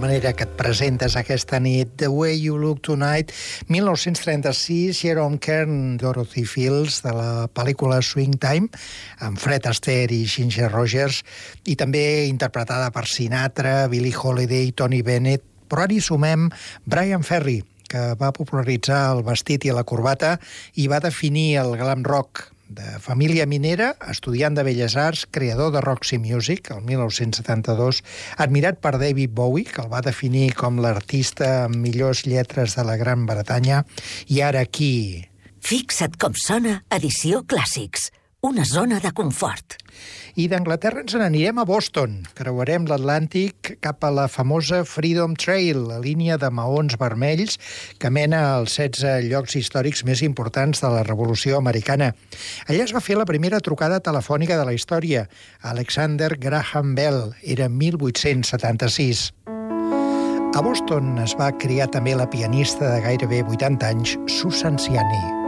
manera que et presentes aquesta nit. The Way You Look Tonight, 1936, Jerome Kern, Dorothy Fields, de la pel·lícula Swing Time, amb Fred Astaire i Ginger Rogers, i també interpretada per Sinatra, Billie Holiday, Tony Bennett. Però ara hi sumem Brian Ferry, que va popularitzar el vestit i la corbata i va definir el glam rock. De família minera, estudiant de Belles Arts, creador de Roxy Music, el 1972, admirat per David Bowie, que el va definir com l'artista amb millors lletres de la Gran Bretanya, i ara aquí... Fixa't com sona Edició Clàssics, una zona de confort. I d'Anglaterra ens n'anirem a Boston. Creuarem l'Atlàntic cap a la famosa Freedom Trail, la línia de maons vermells que mena als 16 llocs històrics més importants de la Revolució Americana. Allà es va fer la primera trucada telefònica de la hìstoria. Alexander Graham Bell, era 1876. A Boston es va criar també la pianista de gairebé 80 anys, Susan Ciani.